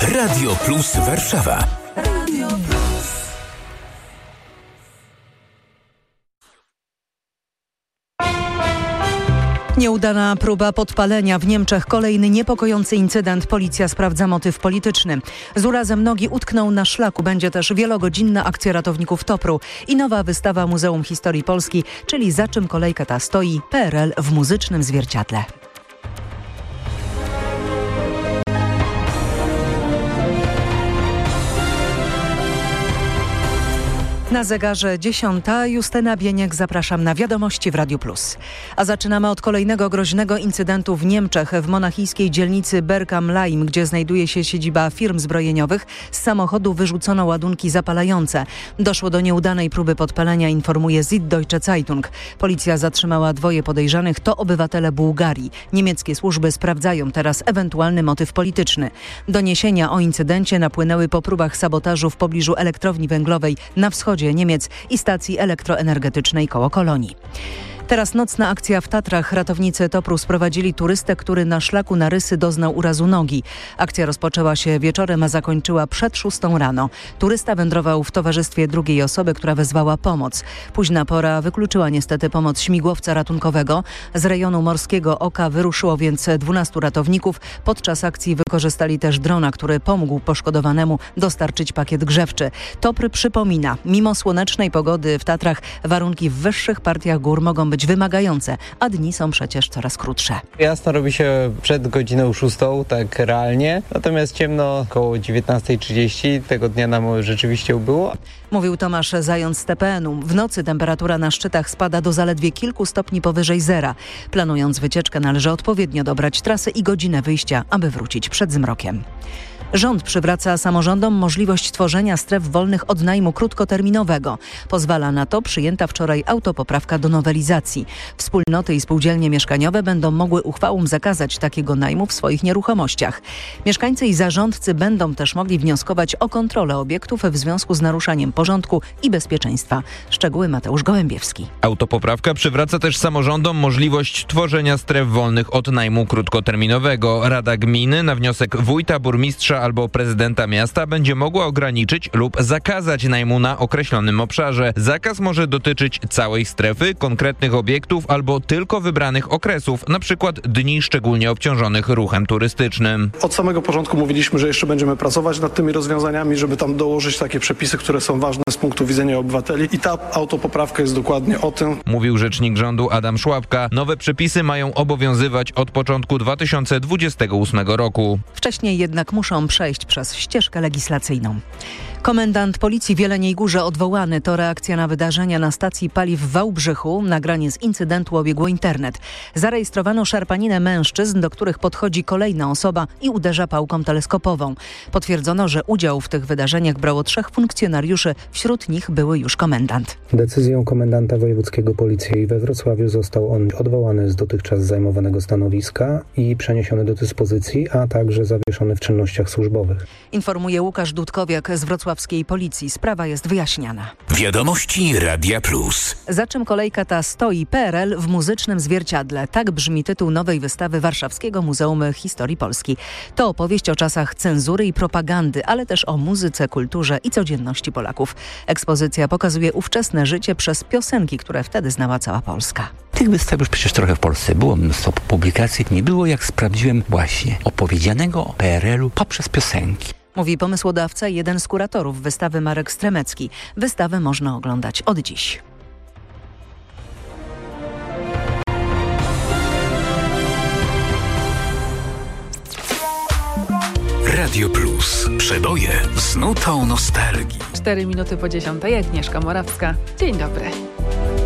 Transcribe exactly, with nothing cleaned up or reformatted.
Radio Plus Warszawa. Radio Plus. Nieudana próba podpalenia w Niemczech. Kolejny niepokojący incydent. Policja sprawdza motyw polityczny. Z urazem nogi utknął na szlaku. Będzie też wielogodzinna akcja ratowników Topru i nowa wystawa Muzeum Historii Polski, czyli Za czym kolejka ta stoi? P R L w muzycznym zwierciadle. Na zegarze dziesiąta. Justyna Bieniek, zapraszam na wiadomości w Radiu Plus. A zaczynamy od kolejnego groźnego incydentu w Niemczech. W monachijskiej dzielnicy Bergam-Laim, gdzie znajduje się siedziba firm zbrojeniowych, z samochodu wyrzucono ładunki zapalające. Doszło do nieudanej próby podpalenia, informuje Süddeutsche Zeitung. Policja zatrzymała dwoje podejrzanych, to obywatele Bułgarii. Niemieckie służby sprawdzają teraz ewentualny motyw polityczny. Doniesienia o incydencie napłynęły po próbach sabotażu w pobliżu elektrowni węglowej na wschodzie Niemiec i stacji elektroenergetycznej koło Kolonii. Teraz nocna akcja w Tatrach. Ratownicy Topru sprowadzili turystę, który na szlaku na Rysy doznał urazu nogi. Akcja rozpoczęła się wieczorem, a zakończyła przed szóstą rano. Turysta wędrował w towarzystwie drugiej osoby, która wezwała pomoc. Późna pora wykluczyła niestety pomoc śmigłowca ratunkowego. Z rejonu Morskiego Oka wyruszyło więc dwunastu ratowników. Podczas akcji wykorzystali też drona, który pomógł poszkodowanemu dostarczyć pakiet grzewczy. Topr przypomina, mimo słonecznej pogody w Tatrach warunki w wyższych partiach gór mogą być wymagające, a dni są przecież coraz krótsze. Jasno robi się przed godziną szóstą, tak realnie, natomiast ciemno około dziewiętnasta trzydzieści tego dnia nam rzeczywiście ubyło. Mówił Tomasz Zając z T P N u. W nocy temperatura na szczytach spada do zaledwie kilku stopni powyżej zera. Planując wycieczkę, należy odpowiednio dobrać trasę i godzinę wyjścia, aby wrócić przed zmrokiem. Rząd przywraca samorządom możliwość tworzenia stref wolnych od najmu krótkoterminowego. Pozwala na to przyjęta wczoraj autopoprawka do nowelizacji. Wspólnoty i spółdzielnie mieszkaniowe będą mogły uchwałą zakazać takiego najmu w swoich nieruchomościach. Mieszkańcy i zarządcy będą też mogli wnioskować o kontrolę obiektów w związku z naruszaniem porządku i bezpieczeństwa. Szczegóły Mateusz Gołębiewski. Autopoprawka przywraca też samorządom możliwość tworzenia stref wolnych od najmu krótkoterminowego. Rada gminy na wniosek wójta, burmistrza albo prezydenta miasta będzie mogła ograniczyć lub zakazać najmu na określonym obszarze. Zakaz może dotyczyć całej strefy, konkretnych obiektów albo tylko wybranych okresów, na przykład dni szczególnie obciążonych ruchem turystycznym. Od samego początku mówiliśmy, że jeszcze będziemy pracować nad tymi rozwiązaniami, żeby tam dołożyć takie przepisy, które są ważne z punktu widzenia obywateli i ta autopoprawka jest dokładnie o tym. Mówił rzecznik rządu Adam Szłapka. Nowe przepisy mają obowiązywać od początku dwa tysiące dwudziestego ósmego roku. Wcześniej jednak muszą przejść przez ścieżkę legislacyjną. Komendant policji w Jeleniej Górze odwołany. To reakcja na wydarzenia na stacji paliw w Wałbrzychu. Nagranie z incydentu obiegło internet. Zarejestrowano szarpaninę mężczyzn, do których podchodzi kolejna osoba i uderza pałką teleskopową. Potwierdzono, że udział w tych wydarzeniach brało trzech funkcjonariuszy. Wśród nich były już komendant. Decyzją komendanta wojewódzkiego policji we Wrocławiu został on odwołany z dotychczas zajmowanego stanowiska i przeniesiony do dyspozycji, a także zawieszony w czynnościach służbowych. Informuje Łukasz Dudkowiak z wrocławskiej policji. Sprawa jest wyjaśniana. Wiadomości Radia Plus. Za czym kolejka ta stoi? P R L w muzycznym zwierciadle. Tak brzmi tytuł nowej wystawy Warszawskiego Muzeum Historii Polski. To opowieść o czasach cenzury i propagandy, ale też o muzyce, kulturze i codzienności Polaków. Ekspozycja pokazuje ówczesne życie przez piosenki, które wtedy znała cała Polska. Tych wystaw już przecież trochę w Polsce było, mnóstwo publikacji. Nie było, jak sprawdziłem, właśnie opowiedzianego o P R L u poprzez piosenki. Mówi pomysłodawca i jeden z kuratorów wystawy Marek Stremecki. Wystawę można oglądać od dziś. Radio Plus. Przeboje z nutą nostalgii. Cztery minuty po dziesiątej. Agnieszka Morawska. Dzień dobry.